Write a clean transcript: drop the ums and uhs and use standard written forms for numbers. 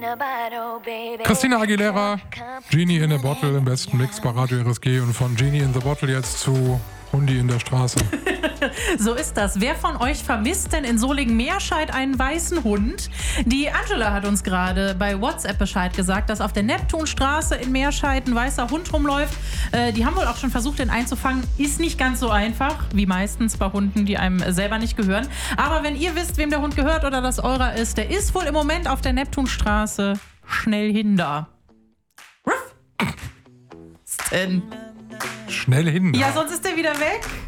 Christina Aguilera, Genie in a Bottle im besten Mix bei Radio RSG und von Genie in the Bottle jetzt zu Hundi in der Straße. So ist das. Wer von euch vermisst denn in Solingen-Meerscheid einen weißen Hund? Die Angela hat uns gerade bei WhatsApp Bescheid gesagt, dass auf der Neptunstraße in Meerscheid ein weißer Hund rumläuft. Die haben wohl auch schon versucht, den einzufangen. Ist nicht ganz so einfach, wie meistens bei Hunden, die einem selber nicht gehören. Aber wenn ihr wisst, wem der Hund gehört oder das eurer ist, der ist wohl im Moment auf der Neptunstraße. Schnell hin da. Ruff. Was denn? Schnell hin. Ja, sonst ist der wieder weg.